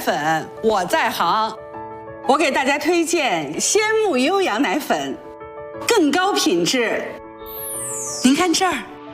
粉，我在行。我给大家推荐鲜木优羊奶粉，更高品质。您看这儿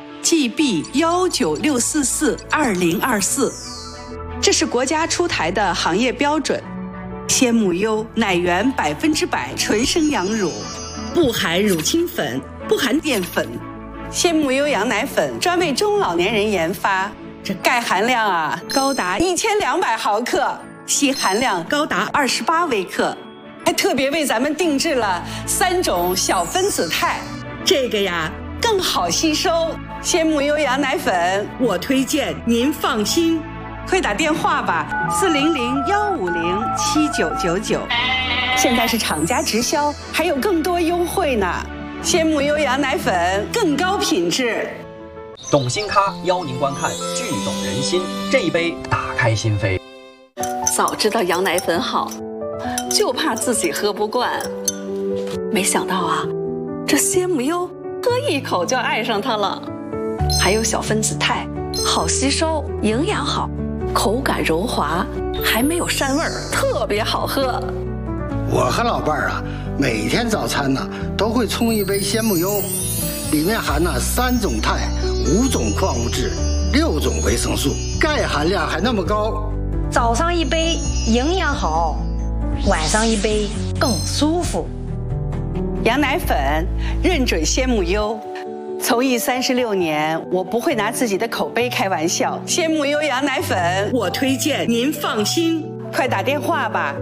，GB196442024，这是国家出台的行业标准。鲜木优奶源100%纯生羊乳，不含乳清粉，不含淀粉。鲜木优羊奶粉专为中老年人研发，这钙含量啊高达1200毫克，硒含量高达28微克，还特别为咱们定制了3种小分子肽，这个呀更好吸收。鲜木优羊奶粉，我推荐您放心。快打电话吧，400-150-7999，现在是厂家直销，还有更多优惠呢。鲜木优羊奶粉更高品质。 懂新咖邀您观看剧懂人心，这一杯打开心扉。 早知道羊奶粉好，就怕自己喝不惯。没想到啊，这鲜木优喝一口就爱上它了。还有小分子肽，好吸收，营养好，口感柔滑，还没有膻味儿，特别好喝。 我和老伴儿啊，每天早餐呢都会冲一杯鲜木优，里面含了3种肽、5种矿物质、6种维生素，钙含量还那么高。 早上一杯营养好，晚上一杯更舒服。 羊奶粉认准鲜木优。从艺36年，我不会拿自己的口碑开玩笑。鲜木优羊奶粉，我推荐您放心。快打电话吧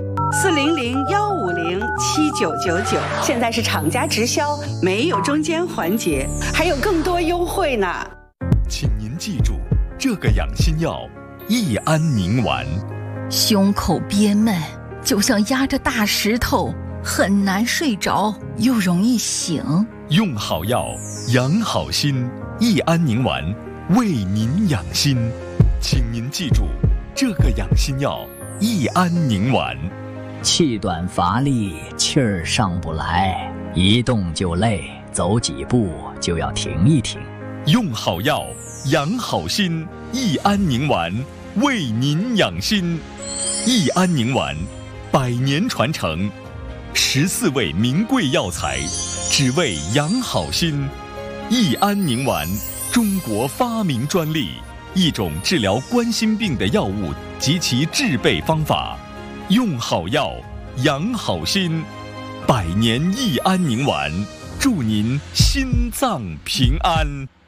，400-150-7999，现在是厂家直销，没有中间环节，还有更多优惠呢。 请您记住，这个养心药益安宁丸。 胸口憋闷，就像压着大石头，很难睡着，又容易醒。 用好药，养好心，益安宁丸为您养心。请您记住，这个养心药益安宁丸。 气短乏力，气儿上不来，一动就累，走几步就要停一停。 用好药，养好心，益安宁丸为您养心。益安宁丸100年传承，14味名贵药材，只为养好心。益安宁丸，中国发明专利，一种治疗冠心病的药物及其制备方法。用好药，养好心，100年益安宁丸，祝您心脏平安。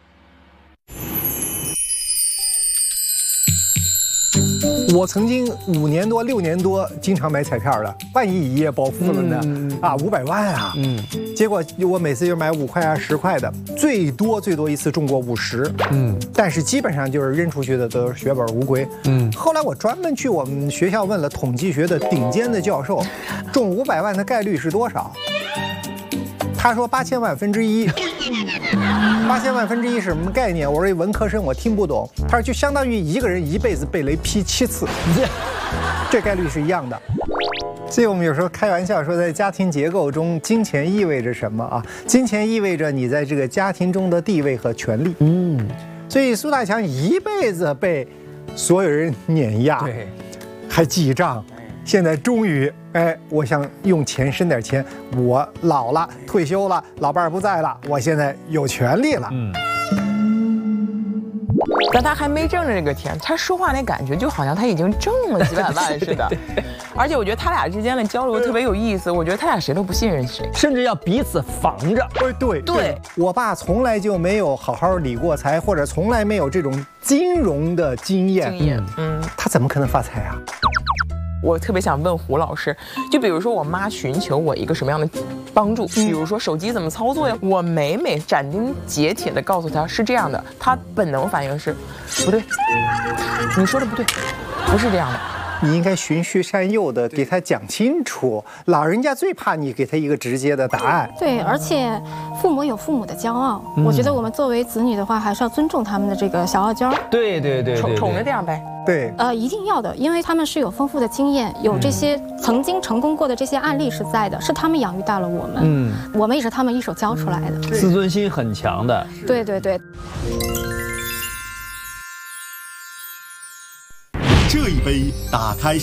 我曾经5年多、6年多经常买彩票的，万一一夜暴富了呢？啊，500万啊！结果我每次就买5块啊、10块的，最多一次中过50。但是基本上就是扔出去的都是血本无归。后来我专门去我们学校问了统计学的顶尖的教授，中500万的概率是多少？他说8000万分之1。8000万分之1是什么概念？我说文科生我听不懂。他说就相当于一个人一辈子被雷劈7次，这概率是一样的。所以我们有时候开玩笑说，在家庭结构中，金钱意味着什么啊？金钱意味着你在这个家庭中的地位和权利。所以苏大强一辈子被所有人碾压，对，还记账。现在终于，我想用钱生点钱。我老了，退休了，老伴儿不在了，我现在有权利了。 但他还没挣着这个钱，他说话那感觉就好像他已经挣了几百万似的。而且我觉得他俩之间的交流特别有意思，我觉得他俩谁都不信任谁， 甚至要彼此防着。 对，我爸从来就没有好好理过财，或者从来没有这种金融的经验。他怎么可能发财啊？ 我特别想问胡老师，就比如说我妈寻求我一个什么样的帮助，比如说手机怎么操作呀，我每斩钉截铁的告诉她是这样的，她本能反应是不对，你说的不对，不是这样的。 你应该循循善诱的给他讲清楚，老人家最怕你给他一个直接的答案。 对，而且父母有父母的骄傲，我觉得我们作为子女的话，还是要尊重他们的这个小傲娇。 对， 宠着点呗。 对， 一定要的，因为他们是有丰富的经验，有这些曾经成功过的这些案例是在的，是他们养育大了我们，我们也是他们一手教出来的， 自尊心很强的。 对。 这一杯打开